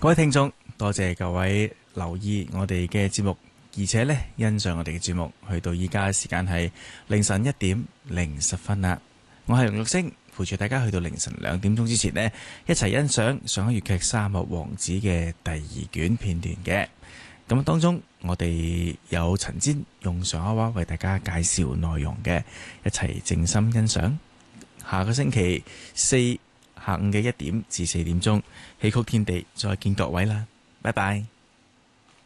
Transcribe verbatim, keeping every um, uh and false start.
各位聽眾，多謝各位留意我哋嘅節目，而且呢欣賞我哋嘅節目。去到依家時間係凌晨一點零十分啦。我係龍玉星，陪住大家去到凌晨兩點鐘之前呢，一齊欣賞上海粵劇《沙漠王子》嘅第二卷片段嘅。咁當中我哋有陳煎用上海話為大家介紹內容嘅，一齊靜心欣賞。下個星期四下午嘅一點至四點鐘，戲曲天地再見各位啦，拜拜。